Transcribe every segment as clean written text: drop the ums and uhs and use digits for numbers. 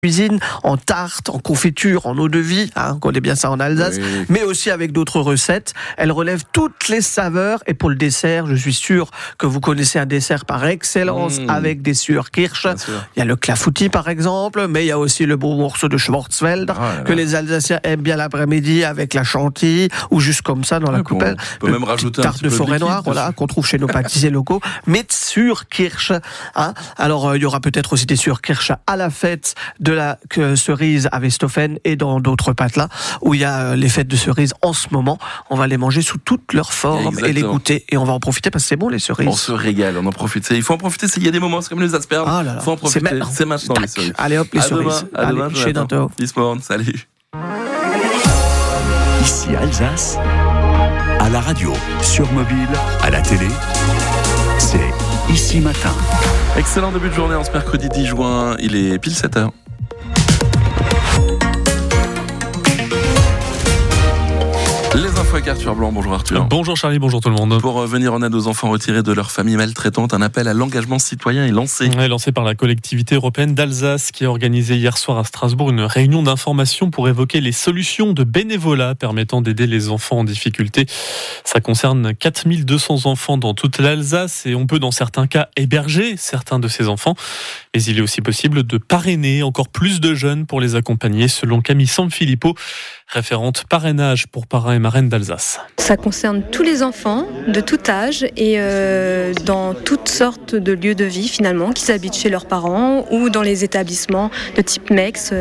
cuisine, en tarte, en confiture, en eau de vie, on connaît bien ça en Alsace, oui. Mais aussi avec d'autres recettes. Elle relève toutes les saveurs et pour le dessert, je suis sûr que vous connaissez un dessert par excellence avec des Sührkirsch. Il y a le Clafoutis par exemple, mais il y a aussi le beau morceau de Schwarzwälder que les Alsaciens aiment bien l'après-midi avec la chantilly ou juste comme ça dans la coupelle. On peut même rajouter tarte de forêt noire, qu'on trouve chez nos pâtissiers locaux. Mais Sührkirsch, Alors il y aura peut-être aussi des Sührkirsch à la fête de la cerise à Westhofen et dans d'autres patelins où il y a les fêtes de cerises en ce moment. On va les manger sous toutes leurs formes et les goûter. Et on va en profiter parce que c'est bon les cerises. On se régale, on en profite. Il faut en profiter, il y a des moments, c'est comme les asperges. Il faut en profiter. C'est maintenant les cerises. Allez hop, les cerises. À demain, chez Danto. Salut. Ici Alsace, à la radio, sur mobile, à la télé, c'est Ici Matin. Excellent début de journée en ce mercredi 10 juin, il est pile 7h. Les infos avec Arthur Blanc. Bonjour Arthur. Bonjour Charlie, bonjour tout le monde. Pour venir en aide aux enfants retirés de leur famille maltraitante, un appel à l'engagement citoyen est lancé. Lancé par la collectivité européenne d'Alsace qui a organisé hier soir à Strasbourg une réunion d'information pour évoquer les solutions de bénévolat permettant d'aider les enfants en difficulté. Ça concerne 4200 enfants dans toute l'Alsace et on peut dans certains cas héberger certains de ces enfants. Mais il est aussi possible de parrainer encore plus de jeunes pour les accompagner selon Camille Sanfilippo, référente parrainage pour parrains et marraines d'Alsace. Ça concerne tous les enfants de tout âge et dans toutes sortes de lieux de vie finalement, qu'ils habitent chez leurs parents ou dans les établissements de type MEX,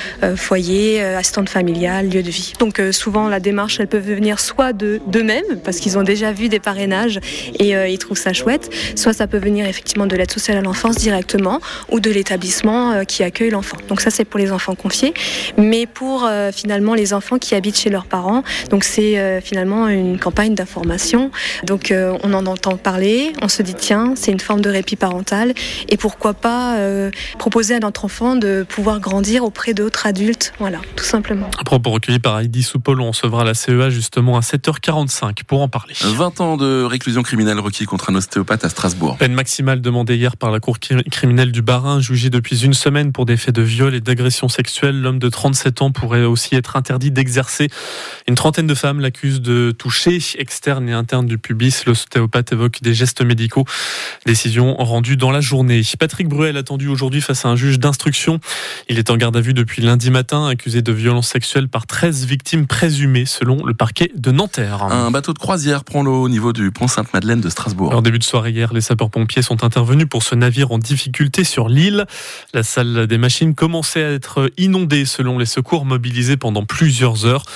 foyer, assistante familiale, lieu de vie. Donc souvent la démarche elle peut venir soit d'eux-mêmes parce qu'ils ont déjà vu des parrainages et ils trouvent ça chouette, soit ça peut venir effectivement de l'aide sociale à l'enfance directement ou de l'établissement qui accueille l'enfant. Donc ça c'est pour les enfants confiés, mais pour finalement les enfants qui habitent chez leurs parents, donc c'est finalement une campagne d'information. Donc on en entend parler, on se dit tiens, c'est une forme de répit parental et pourquoi pas proposer à notre enfant de pouvoir grandir auprès d'autres adultes, voilà, tout simplement. Un propos recueilli par Heidi Soupol, on recevra la CEA justement à 7h45 pour en parler. 20 ans de réclusion criminelle requis contre un ostéopathe à Strasbourg. Peine maximale demandée hier par la cour criminelle du Bas-Rhin, jugé depuis une semaine pour des faits de viol et d'agression sexuelle. L'homme de 37 ans pourrait aussi être interdit d'exercer. Une trentaine de femmes l'accusent de toucher externes et internes du pubis. L'ostéopathe évoque des gestes médicaux. Décision rendue dans la journée. Patrick Bruel attendu aujourd'hui face à un juge d'instruction. Il est en garde à vue depuis lundi matin, accusé de violences sexuelles par 13 victimes présumées selon le parquet de Nanterre. Un bateau de croisière prend l'eau au niveau du pont Sainte-Madeleine de Strasbourg. En début de soirée hier, les sapeurs-pompiers sont intervenus pour ce navire en difficulté sur l'île. La salle des machines commençait à être inondée selon les secours mobilisés pendant plusieurs heures.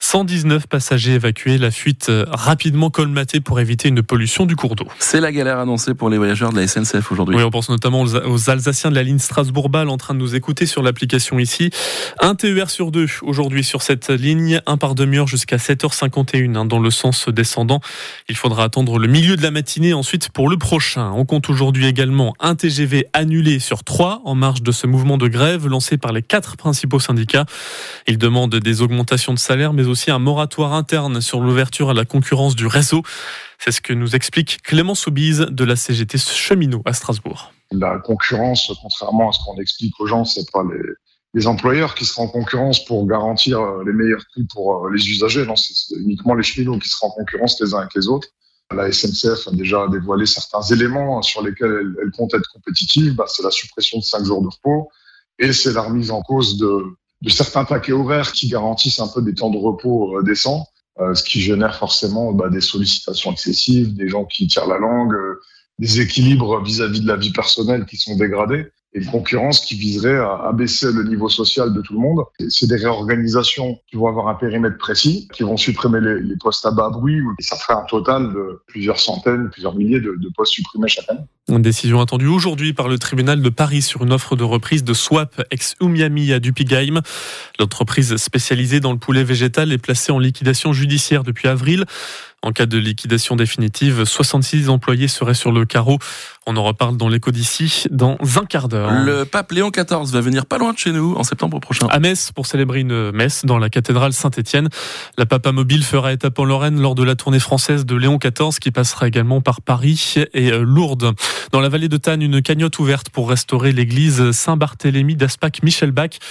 119 passagers évacués, la fuite rapidement colmatée pour éviter une pollution du cours d'eau. C'est la galère annoncée pour les voyageurs de la SNCF aujourd'hui. Oui, on pense notamment aux Alsaciens de la ligne Strasbourg-Bâle en train de nous écouter sur l'application ici. Un TER sur deux aujourd'hui sur cette ligne, un par demi-heure jusqu'à 7h51 dans le sens descendant. Il faudra attendre le milieu de la matinée ensuite pour le prochain. On compte aujourd'hui également un TGV annulé sur 3 en marge de ce mouvement de grève lancé par les 4 principaux syndicats. Ils demandent des augmentations de salaire mais aussi un moratoire interne sur l'ouverture à la concurrence du réseau. C'est ce que nous explique Clément Soubise de la CGT Cheminot à Strasbourg. La concurrence, contrairement à ce qu'on explique aux gens, c'est pas les employeurs qui seront en concurrence pour garantir les meilleurs prix pour les usagers. Non, c'est uniquement les cheminots qui seront en concurrence les uns avec les autres. La SNCF a déjà dévoilé certains éléments sur lesquels elle compte être compétitive. C'est la suppression de 5 jours de repos et c'est la remise en cause de certains paquets horaires qui garantissent un peu des temps de repos décents, ce qui génère forcément des sollicitations excessives, des gens qui tirent la langue, des équilibres vis-à-vis de la vie personnelle qui sont dégradés, et une concurrence qui viserait à abaisser le niveau social de tout le monde. Et c'est des réorganisations qui vont avoir un périmètre précis, qui vont supprimer les postes à bas bruit, et ça ferait un total de plusieurs centaines, plusieurs milliers de postes supprimés chaque année. Une décision attendue aujourd'hui par le tribunal de Paris sur une offre de reprise de Swap ex-Umiami à Dupigheim. L'entreprise spécialisée dans le poulet végétal est placée en liquidation judiciaire depuis avril. En cas de liquidation définitive, 66 employés seraient sur le carreau. On en reparle dans l'écho d'ici dans un quart d'heure. Le pape Léon XIV va venir pas loin de chez nous en septembre prochain. À Metz pour célébrer une messe dans la cathédrale Saint-Étienne. La Papa Mobile fera étape en Lorraine lors de la tournée française de Léon XIV qui passera également par Paris et Lourdes. Dans la vallée de Tannes, une cagnotte ouverte pour restaurer l'église Saint-Barthélemy d'Aspac-Michelbach.